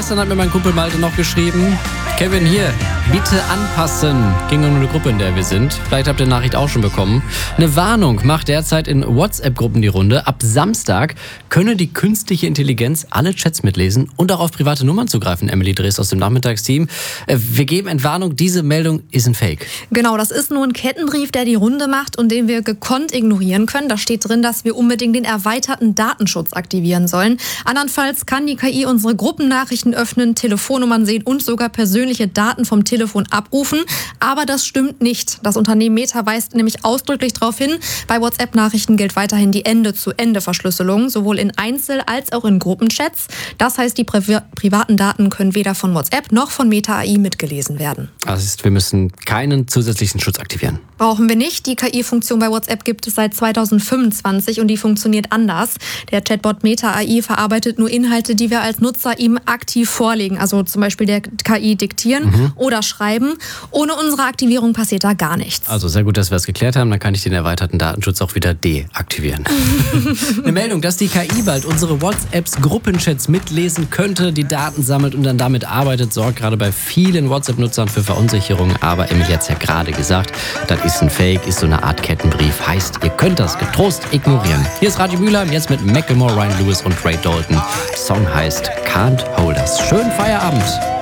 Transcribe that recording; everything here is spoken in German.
Gestern hat mir mein Kumpel Malte noch geschrieben, Kevin, hier, bitte anpassen. Ging um eine Gruppe, in der wir sind. Vielleicht habt ihr die Nachricht auch schon bekommen. Eine Warnung macht derzeit in WhatsApp-Gruppen die Runde. Ab Samstag könne die künstliche Intelligenz alle Chats mitlesen und auch auf private Nummern zugreifen. Emily Drees aus dem Nachmittagsteam. Wir geben Entwarnung, diese Meldung ist ein Fake. Genau, das ist nur ein Kettenbrief, der die Runde macht und den wir gekonnt ignorieren können. Da steht drin, dass wir unbedingt den erweiterten Datenschutz aktivieren sollen. Andernfalls kann die KI unsere Gruppennachrichten öffnen, Telefonnummern sehen und sogar persönliche Daten vom Telefon abrufen. Aber das stimmt nicht. Das Unternehmen Meta weist nämlich ausdrücklich darauf hin, bei WhatsApp-Nachrichten gilt weiterhin die Ende-zu-Ende-Verschlüsselung, sowohl in Einzel- als auch in Gruppenchats. Das heißt, die privaten Daten können weder von WhatsApp noch von Meta AI mitgelesen werden. Das heißt, wir müssen keinen zusätzlichen Schutz aktivieren. Brauchen wir nicht. Die KI-Funktion bei WhatsApp gibt es seit 2025 und die funktioniert anders. Der Chatbot Meta AI verarbeitet nur Inhalte, die wir als Nutzer ihm aktiv vorlegen. Also zum Beispiel der KI diktieren oder schreiben. Ohne unsere Aktivierung passiert da gar nichts. Also sehr gut, dass wir es geklärt haben. Dann kann ich den erweiterten Datenschutz auch wieder deaktivieren. Eine Meldung, dass die KI bald unsere WhatsApps Gruppenchats mitlesen könnte, die Daten sammelt und dann damit arbeitet, sorgt gerade bei vielen WhatsApp-Nutzern für Verunsicherung. Aber Emily hat es ja gerade gesagt, das ist ein Fake, ist so eine Art Kettenbrief. Heißt, ihr könnt das getrost ignorieren. Hier ist Radio Mülheim, jetzt mit Macklemore, Ryan Lewis und Ray Dalton. Song heißt Can't Hold Us. Schönen Feierabend.